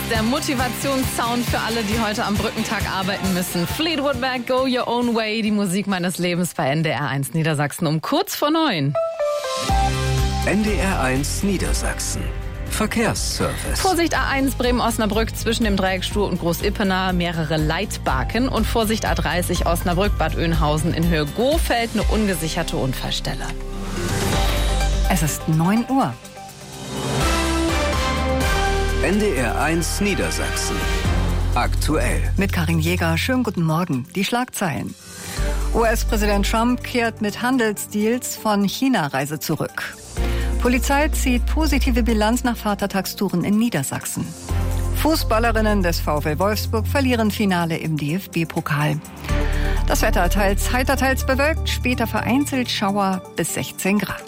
der Motivationssound für alle, die heute am Brückentag arbeiten müssen. Fleetwood Mac, Go Your Own Way, die Musik meines Lebens bei NDR 1 Niedersachsen um kurz vor 9. NDR 1 Niedersachsen. Verkehrsservice. Vorsicht A1 Bremen-Osnabrück zwischen dem Dreieck Stur und Groß-Ippener mehrere Leitbarken und Vorsicht A30 Osnabrück-Bad Oeynhausen in Höhe Gohfeld eine ungesicherte Unfallstelle. Es ist 9 Uhr. NDR 1 Niedersachsen. Aktuell. Mit Karin Jäger. Schönen guten Morgen. Die Schlagzeilen. US-Präsident Trump kehrt mit Handelsdeals von China-Reise zurück. Polizei zieht positive Bilanz nach Vatertagstouren in Niedersachsen. Fußballerinnen des VfL Wolfsburg verlieren Finale im DFB-Pokal. Das Wetter teils heiter, teils bewölkt, später vereinzelt Schauer bis 16 Grad.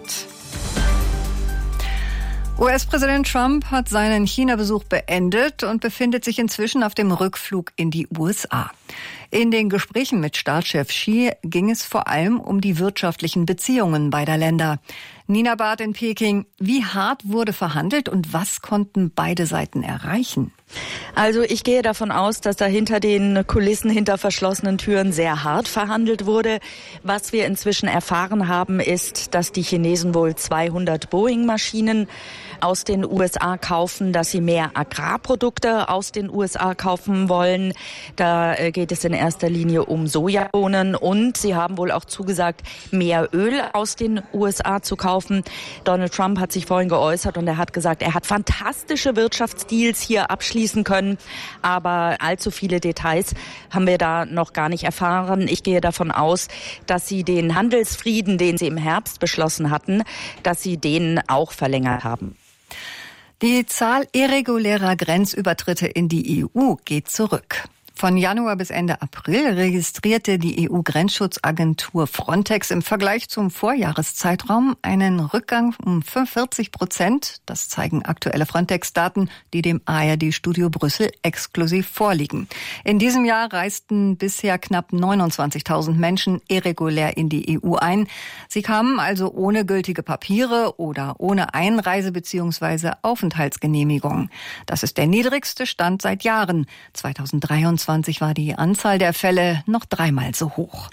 US-Präsident Trump hat seinen China-Besuch beendet und befindet sich inzwischen auf dem Rückflug in die USA. In den Gesprächen mit Staatschef Xi ging es vor allem um die wirtschaftlichen Beziehungen beider Länder. Nina Barth in Peking, wie hart wurde verhandelt und was konnten beide Seiten erreichen? Also ich gehe davon aus, dass da hinter den Kulissen, hinter verschlossenen Türen sehr hart verhandelt wurde. Was wir inzwischen erfahren haben, ist, dass die Chinesen wohl 200 Boeing-Maschinen aus den USA kaufen, dass sie mehr Agrarprodukte aus den USA kaufen wollen. Da geht es in erster Linie um Sojabohnen und sie haben wohl auch zugesagt, mehr Öl aus den USA zu kaufen. Donald Trump hat sich vorhin geäußert und er hat gesagt, er hat fantastische Wirtschaftsdeals hier abschließen können, aber allzu viele Details haben wir da noch gar nicht erfahren. Ich gehe davon aus, dass sie den Handelsfrieden, den sie im Herbst beschlossen hatten, dass sie den auch verlängert haben. Die Zahl irregulärer Grenzübertritte in die EU geht zurück. Von Januar bis Ende April registrierte die EU-Grenzschutzagentur Frontex im Vergleich zum Vorjahreszeitraum einen Rückgang um 45%. Das zeigen aktuelle Frontex-Daten, die dem ARD-Studio Brüssel exklusiv vorliegen. In diesem Jahr reisten bisher knapp 29.000 Menschen irregulär in die EU ein. Sie kamen also ohne gültige Papiere oder ohne Einreise- bzw. Aufenthaltsgenehmigung. Das ist der niedrigste Stand seit Jahren. 2023 war die Anzahl der Fälle noch 3-mal so hoch.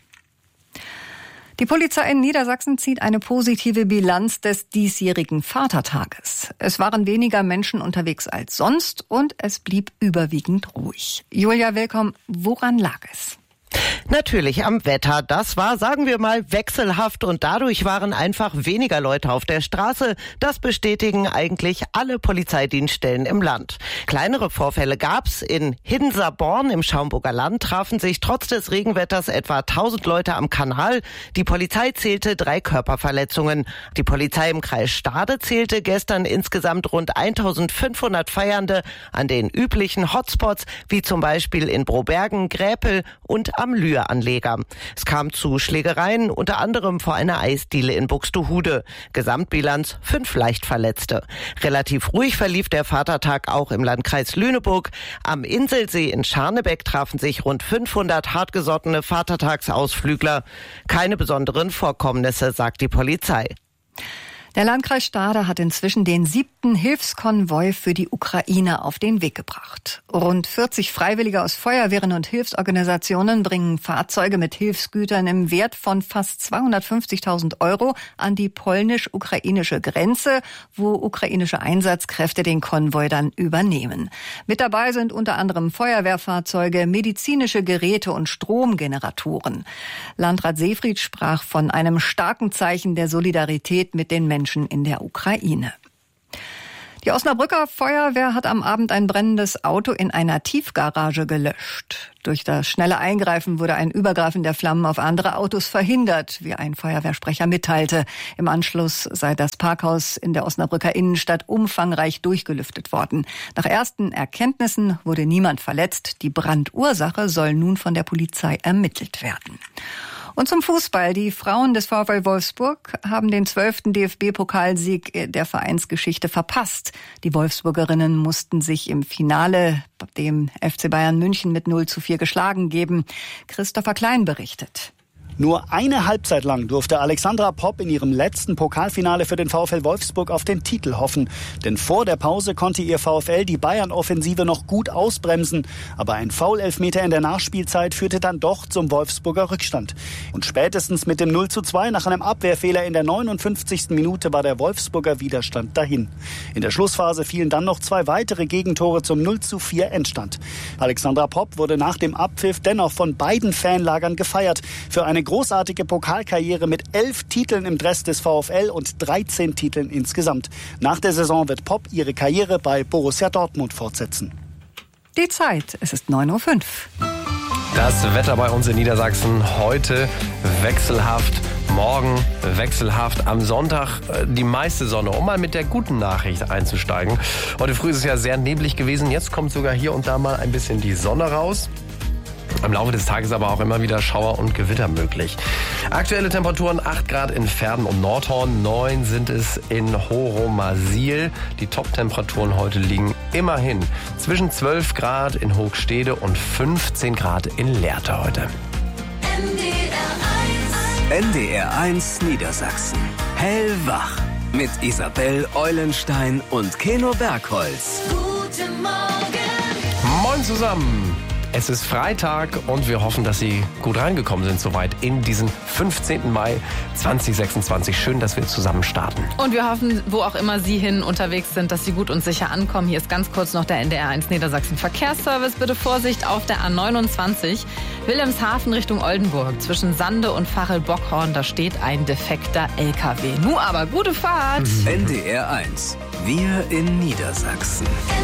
Die Polizei in Niedersachsen zieht eine positive Bilanz des diesjährigen Vatertages. Es waren weniger Menschen unterwegs als sonst und es blieb überwiegend ruhig. Julia Willkomm, woran lag es? Natürlich am Wetter. Das war, sagen wir mal, wechselhaft und dadurch waren einfach weniger Leute auf der Straße. Das bestätigen eigentlich alle Polizeidienststellen im Land. Kleinere Vorfälle gab's. In Hiddenser-Born im Schaumburger Land trafen sich trotz des Regenwetters etwa 1000 Leute am Kanal. Die Polizei zählte 3 Körperverletzungen. Die Polizei im Kreis Stade zählte gestern insgesamt rund 1500 Feiernde an den üblichen Hotspots, wie zum Beispiel in Brobergen, Gräpel und am Lühe-Anleger. Es kam zu Schlägereien, unter anderem vor einer Eisdiele in Buxtehude. Gesamtbilanz 5 Leichtverletzte. Relativ ruhig verlief der Vatertag auch im Landkreis Lüneburg. Am Inselsee in Scharnebeck trafen sich rund 500 hartgesottene Vatertagsausflügler. Keine besonderen Vorkommnisse, sagt die Polizei. Der Landkreis Stade hat inzwischen den 7. Hilfskonvoi für die Ukraine auf den Weg gebracht. Rund 40 Freiwillige aus Feuerwehren und Hilfsorganisationen bringen Fahrzeuge mit Hilfsgütern im Wert von fast 250.000 € an die polnisch-ukrainische Grenze, wo ukrainische Einsatzkräfte den Konvoi dann übernehmen. Mit dabei sind unter anderem Feuerwehrfahrzeuge, medizinische Geräte und Stromgeneratoren. Landrat Seefried sprach von einem starken Zeichen der Solidarität mit den Menschen in der Ukraine. Die Osnabrücker Feuerwehr hat am Abend ein brennendes Auto in einer Tiefgarage gelöscht. Durch das schnelle Eingreifen wurde ein Übergreifen der Flammen auf andere Autos verhindert, wie ein Feuerwehrsprecher mitteilte. Im Anschluss sei das Parkhaus in der Osnabrücker Innenstadt umfangreich durchgelüftet worden. Nach ersten Erkenntnissen wurde niemand verletzt. Die Brandursache soll nun von der Polizei ermittelt werden. Und zum Fußball. Die Frauen des VfL Wolfsburg haben den 12. DFB-Pokalsieg der Vereinsgeschichte verpasst. Die Wolfsburgerinnen mussten sich im Finale dem FC Bayern München mit 0:4 geschlagen geben. Christopher Klein berichtet. Nur eine Halbzeit lang durfte Alexandra Popp in ihrem letzten Pokalfinale für den VfL Wolfsburg auf den Titel hoffen. Denn vor der Pause konnte ihr VfL die Bayern-Offensive noch gut ausbremsen. Aber ein Foul-Elfmeter in der Nachspielzeit führte dann doch zum Wolfsburger Rückstand. Und spätestens mit dem 0:2 nach einem Abwehrfehler in der 59. Minute war der Wolfsburger Widerstand dahin. In der Schlussphase fielen dann noch 2 weitere Gegentore zum 0:4 Endstand. Alexandra Popp wurde nach dem Abpfiff dennoch von beiden Fanlagern gefeiert. Für eine großartige Pokalkarriere mit 11 Titeln im Dress des VfL und 13 Titeln insgesamt. Nach der Saison wird Popp ihre Karriere bei Borussia Dortmund fortsetzen. Die Zeit, es ist 9:05 Uhr. Das Wetter bei uns in Niedersachsen heute wechselhaft. Morgen wechselhaft, am Sonntag die meiste Sonne, um mal mit der guten Nachricht einzusteigen. Heute früh ist es ja sehr neblig gewesen, jetzt kommt sogar hier und da mal ein bisschen die Sonne raus. Im Laufe des Tages aber auch immer wieder Schauer und Gewitter möglich. Aktuelle Temperaturen 8 Grad in Verden und Nordhorn, 9 sind es in Horomasil. Die Top-Temperaturen heute liegen immerhin zwischen 12 Grad in Hochstede und 15 Grad in Lehrte heute. NDR1 Niedersachsen. Hellwach. Mit Isabel Eulenstein und Keno Bergholz. Guten Morgen. Moin zusammen. Es ist Freitag und wir hoffen, dass Sie gut reingekommen sind soweit in diesen 15. Mai 2026. Schön, dass wir zusammen starten. Und wir hoffen, wo auch immer Sie hin unterwegs sind, dass Sie gut und sicher ankommen. Hier ist ganz kurz noch der NDR1 Niedersachsen Verkehrsservice. Bitte Vorsicht auf der A29 Wilhelmshaven Richtung Oldenburg. Zwischen Sande und Fachelbockhorn, da steht ein defekter LKW. Nu aber, gute Fahrt! NDR1. Wir in Niedersachsen.